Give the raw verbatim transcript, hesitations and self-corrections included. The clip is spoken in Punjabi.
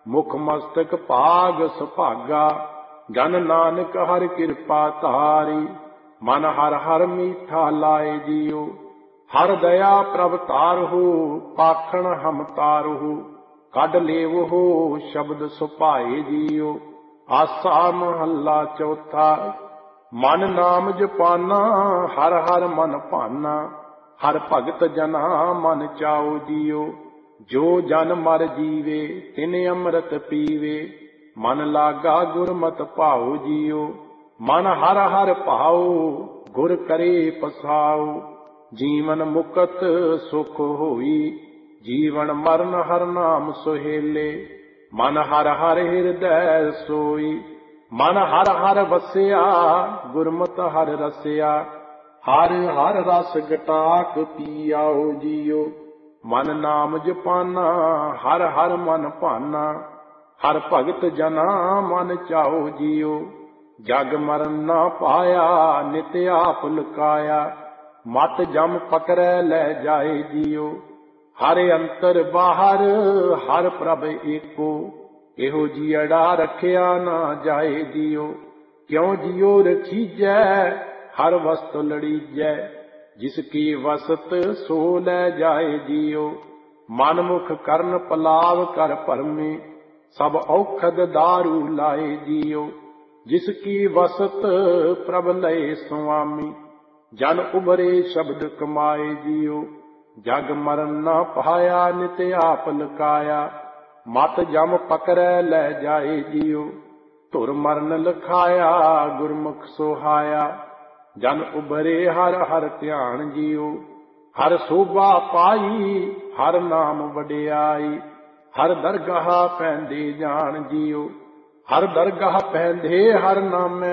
ਮੁਖ ਮਸਤਕ ਭਾਗ ਸੁਭਾਗਾ। ਜਨ ਨਾਨਕ ਹਰਿ ਕਿਰਪਾ ਧਾਰੀ, ਮਨ ਹਰ ਹਰ ਮੀਠਾ ਲਾਏ ਜੀਓ। ਹਰ ਦਇਆ ਪ੍ਰਭ ਤਾਰਹੁ, ਪਾਖਣ ਹਮ ਤਾਰਹੁ। ਕੱਢ ਲੇਵਹੁ ਸ਼ਬਦ ਸੁਭਾਏ ਜੀਓ। ਆਸਾ ਮਹੱਲਾ ਚੌਥਾ। ਮਨ ਨਾਮ ਜਪਾਨਾ, ਹਰ ਹਰ ਮਨ ਭਾਨਾ। ਹਰ ਭਗਤ ਜਨਾ ਮਨ ਚਾਓ ਜੀਓ। ਜੋ ਜਨ ਮਰ ਜੀਵੇ, ਤਿਨ ਅੰਮ੍ਰਿਤ ਪੀਵੇ। ਮਨ ਲਾਗਾ ਗੁਰਮਤਿ ਭਾਉ ਜੀਓ। ਮਨ ਹਰ ਹਰ ਭਾਉ, ਗੁਰ ਕਰੇ ਪਸਾਉ। ਜੀਵਨ ਮੁਕਤ ਸੁਖ ਹੋਈ, ਜੀਵਨ ਮਰਨ ਹਰ ਨਾਮ ਸੁਹੇਲੇ। ਮਨ ਹਰ ਹਰ ਹਿਰਦੈ ਸੋਈ, ਮਨ ਹਰ ਹਰ ਵਸਿਆ। ਗੁਰਮਤਿ ਹਰ ਰਸਿਆ, ਹਰ ਹਰ ਰਸ ਗਟਾਕ ਪੀਆਓ ਜੀਓ। ਮਨ ਨਾਮ ਜਪਾਨਾ, ਹਰ ਹਰ ਮਨ ਭਾਨਾ। ਹਰ ਭਗਤ ਜਨਾ ਮਨ ਚਾਓ ਜੀਓ। ਜਗ ਮਰਨ ਨਾ ਪਾਇਆ, ਨਿਤ ਆਪ ਲੁਕਾਇਆ। ਮਤ ਜਮ ਪਕੜੈ ਲੈ ਜਾਏ ਜੀਓ। ਹਰ ਅੰਤਰ ਬਾਹਰ, ਹਰ ਪ੍ਰਭ ਏਕੋ। ਇਹੋ ਜੀਅੜਾ ਰੱਖਿਆ ਨਾ ਜਾਏ ਜੀਓ। ਕਿਉ ਜੀਓ ਰਖੀਜੈ, ਹਰ ਵਸਤ ਲੜੀਜੈ। ਜਿਸ ਕੀ ਵਸਤ ਸੋ ਲੈ ਜਾਏ ਜੀਓ। ਮਨ ਮੁਖ ਕਰਨ ਪਲਾਵ ਕਰ ਭਰਮੇ, ਸਭ ਔਖਦ ਦਾਰੂ ਲਾਏ ਜੀਓ। ਜਿਸ ਕੀ ਵਸਤ ਪ੍ਰਭ ਲਏ ਸੁਆਮੀ, ਜਨ ਉਬਰੇ ਸ਼ਬਦ ਕਮਾਏ ਜੀਓ। ਜਗ ਮਰਨ ਨਾ ਪਾਇਆ, ਨਿਤ ਆਪ ਲੁਕਾਇਆ। ਮਤ ਜਮ ਪਕੜੈ ਲੈ ਜਾਏ ਜੀਓ। ਧੁਰ ਮਰਨ ਲਖਾਇਆ, ਗੁਰਮੁਖ ਸੁਹਾਇਆ। ਜਨ ਉਬਰੇ ਹਰ ਹਰ ਧਿਆਨ ਜੀਓ। ਹਰ ਸੋਭਾ ਪਾਈ, ਹਰ ਨਾਮ ਵਡਿਆਈ। ਹਰ ਦਰਗਾਹ ਪੈਂਦੇ ਜਾਣ ਜੀਓ। ਹਰ ਦਰਗਾਹ ਪੈਂਦੇ ਹਰ ਨਾਮੈ